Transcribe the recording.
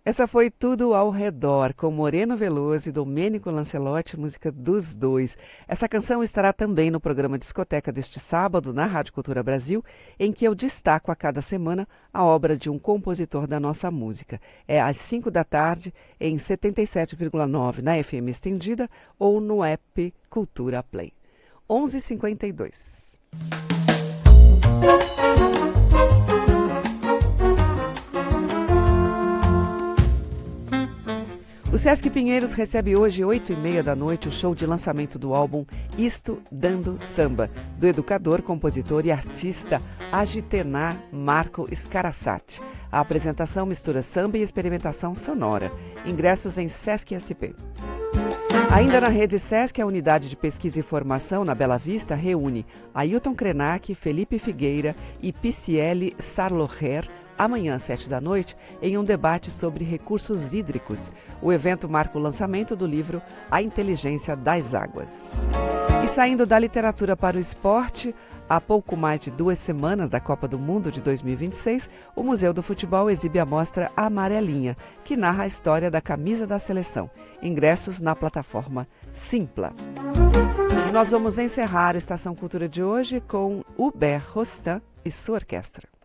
Essa foi Tudo ao Redor, com Moreno Veloso e Domênico Lancelotti, música dos dois. Essa canção estará também no programa Discoteca deste sábado, na Rádio Cultura Brasil, em que eu destaco a cada semana a obra de um compositor da nossa música. É às 5 da tarde, em 77,9 na FM Estendida ou no app Cultura Play. 11h52. O Sesc Pinheiros recebe hoje, 8h30 da noite, o show de lançamento do álbum Isto Dando Samba, do educador, compositor e artista Agitenar Marco Scarassati. A apresentação mistura samba e experimentação sonora. Ingressos em Sesc SP. Ainda na rede Sesc, a unidade de pesquisa e formação na Bela Vista reúne Ailton Krenak, Felipe Figueira e Piciele Sarloher, amanhã às 7 da noite, em um debate sobre recursos hídricos. O evento marca o lançamento do livro A Inteligência das Águas. E saindo da literatura para o esporte, há pouco mais de 2 semanas da Copa do Mundo de 2026, o Museu do Futebol exibe a mostra Amarelinha, que narra a história da camisa da seleção. Ingressos na plataforma Simpla. E nós vamos encerrar a Estação Cultura de hoje com Hubert Rostand e sua orquestra.